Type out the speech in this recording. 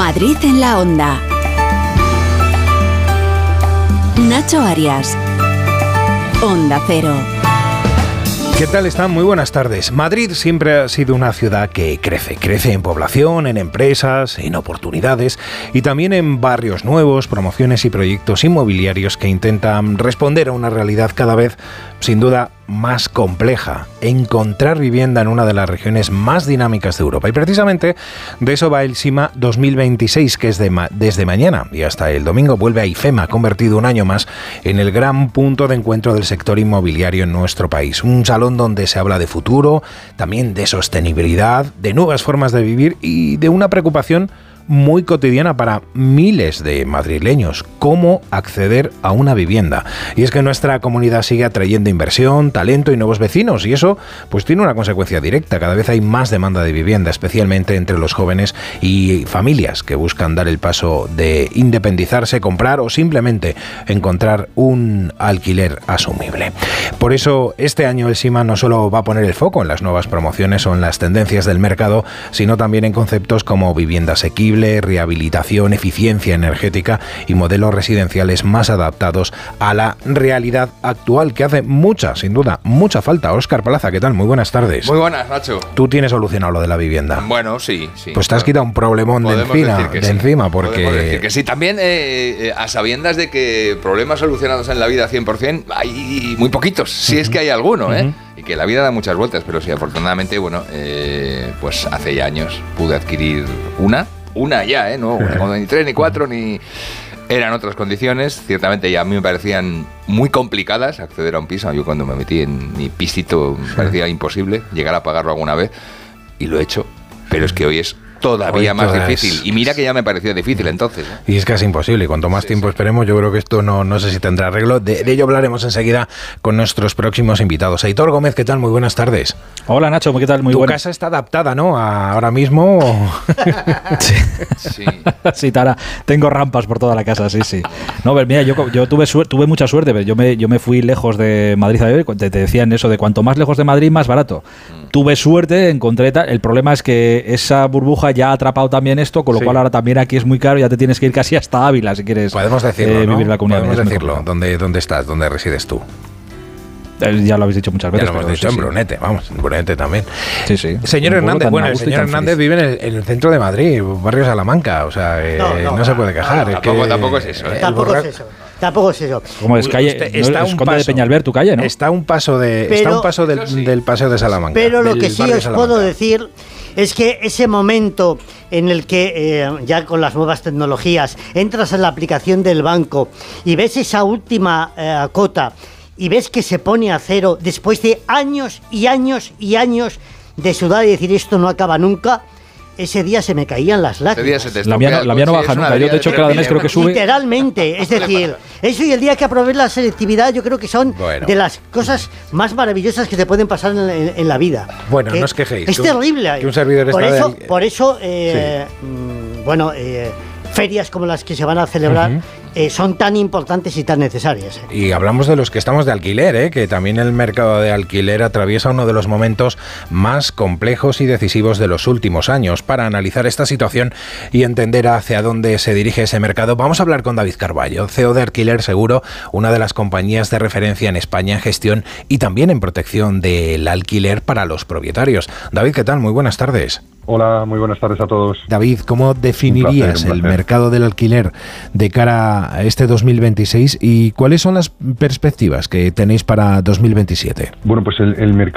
Madrid en la Onda. Nacho Arias. Onda Cero. ¿Qué tal están? Muy buenas tardes. Madrid siempre ha sido una ciudad que crece en población, en empresas, en oportunidades y también en barrios nuevos, promociones y proyectos inmobiliarios que intentan responder a una realidad cada vez, sin duda, más compleja: encontrar vivienda en una de las regiones más dinámicas de Europa. Y precisamente de eso va el SIMA 2026, que es desde mañana y hasta el domingo vuelve a IFEMA, convertido un año más en el gran punto de encuentro del sector inmobiliario en nuestro país. Un salón donde se habla de futuro, también de sostenibilidad, de nuevas formas de vivir y de una preocupación muy cotidiana para miles de madrileños: cómo acceder a una vivienda. Y es que nuestra comunidad sigue atrayendo inversión, talento y nuevos vecinos, y eso pues tiene una consecuencia directa. Cada vez hay más demanda de vivienda, especialmente entre los jóvenes y familias que buscan dar el paso de independizarse, comprar o simplemente encontrar un alquiler asumible. Por eso este año el SIMA no solo va a poner el foco en las nuevas promociones o en las tendencias del mercado, sino también en conceptos como vivienda asequible, rehabilitación, eficiencia energética y modelos residenciales más adaptados a la realidad actual, que hace sin duda, mucha falta. Óscar Plaza, ¿qué tal? Muy buenas tardes. Muy buenas, Nacho. ¿Tú tienes solucionado lo de la vivienda? Bueno, sí. Pues te has quitado un problemón de encima, porque... Podemos decir que sí. También, a sabiendas de que problemas solucionados en la vida 100% hay muy poquitos, si es que hay alguno, y que la vida da muchas vueltas, pero sí, afortunadamente, bueno, pues hace ya años pude adquirir una ya, no ni 3 ni 4 ni... Eran otras condiciones, ciertamente, y a mí me parecían muy complicadas acceder a un piso. Yo cuando me metí en mi pisito me parecía imposible llegar a pagarlo alguna vez, y lo he hecho, pero es que hoy es todavía más difícil. Y mira que ya me pareció difícil entonces. Y es casi imposible. Y cuanto más tiempo esperemos, yo creo que esto no sé si tendrá arreglo. De ello hablaremos enseguida con nuestros próximos invitados. Aitor Gómez, ¿qué tal? Muy buenas tardes. Hola, Nacho, ¿qué tal? Muy buenas. Tu buena. casa está adaptada, ¿no? Ahora mismo. Sí. Sí, Tara, tengo rampas por toda la casa, sí. No, pero mira, yo tuve mucha suerte, pero yo me fui lejos de Madrid a vivir. Te decían eso de cuanto más lejos de Madrid, más barato. Tuve suerte, encontré el problema es que esa burbuja ya ha atrapado también esto, con lo cual ahora también aquí es muy caro, ya te tienes que ir casi hasta Ávila si quieres. Podemos decirlo, vivir en la comunidad. Podemos decirlo. ¿Dónde estás? ¿Dónde resides tú? Ya lo habéis dicho muchas veces. Ya lo hemos dicho en Brunete, vamos, en Brunete también. Sí. Señor Hernández, el señor Hernández vive en el centro de Madrid, barrio Salamanca, o sea, no se puede quejar. Tampoco es eso. Tampoco es eso. Como es calle, está es Conde de Peñalver, tu calle, ¿no? Está a un paso del paseo de Salamanca. Pero lo que sí os puedo decir es que ese momento en el que ya con las nuevas tecnologías entras en la aplicación del banco y ves esa última cota y ves que se pone a cero después de años y años y años de sudar y decir esto no acaba nunca, ese día se me caían las lágrimas. La mía no baja nunca. Yo, de hecho, cada mes creo que sube. Literalmente. Es decir, eso y el día que aprobé la selectividad, yo creo que son de las cosas más maravillosas que te pueden pasar en la vida. Bueno, no os quejéis. Es terrible. Que un servidor por eso, ferias como las que se van a celebrar son tan importantes y tan necesarias. Y hablamos de los que estamos de alquiler, que también el mercado de alquiler atraviesa uno de los momentos más complejos y decisivos de los últimos años. Para analizar esta situación y entender hacia dónde se dirige ese mercado, vamos a hablar con David Carballo, CEO de Alquiler Seguro, una de las compañías de referencia en España en gestión y también en protección del alquiler para los propietarios. David, ¿qué tal? Muy buenas tardes. Hola, muy buenas tardes a todos. David, ¿cómo definirías el mercado del alquiler de cara a este 2026 y cuáles son las perspectivas que tenéis para 2027? Bueno, pues el mercado